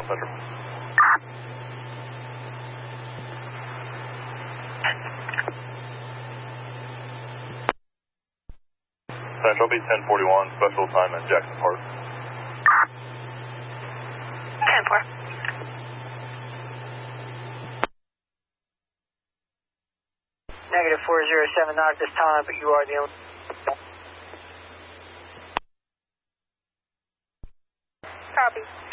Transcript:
Central. Central be 1041, special assignment Jackson Park. 10-4. Negative 407, not at this time, but you are the only. Copy.